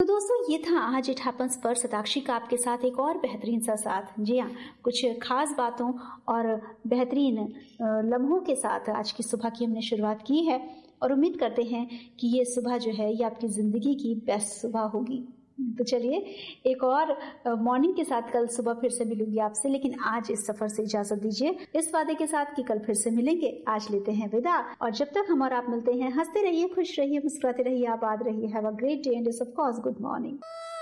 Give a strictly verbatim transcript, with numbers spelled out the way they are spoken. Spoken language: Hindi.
तो दोस्तों ये था आज इट हैपेंस पर सताक्षी का आपके साथ एक और बेहतरीन सा साथ। जी हाँ, कुछ खास बातों और बेहतरीन लम्हों के साथ आज की सुबह की हमने शुरुआत की है और उम्मीद करते हैं कि ये सुबह जो है ये आपकी जिंदगी की बेस्ट सुबह होगी। तो चलिए एक और मॉर्निंग के साथ कल सुबह फिर से मिलूंगी आपसे, लेकिन आज इस सफर से इजाजत दीजिए इस वादे के साथ कि कल फिर से मिलेंगे। आज लेते हैं विदा और जब तक हम और आप मिलते हैं हंसते रहिए, खुश रहिए, मुस्कुराते रहिए, आबाद रहिए। Have a great day end of course good morning.